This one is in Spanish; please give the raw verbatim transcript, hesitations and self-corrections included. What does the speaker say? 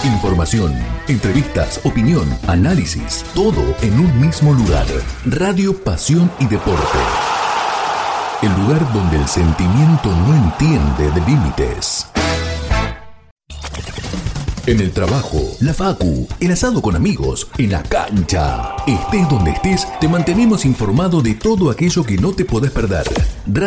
Información, entrevistas, opinión, análisis, todo en un mismo lugar. Radio Pasión y Deporte. El lugar donde el sentimiento no entiende de límites. En el trabajo, la facu, el asado con amigos, en la cancha. Estés donde estés, te mantenemos informado de todo aquello que no te podés perder.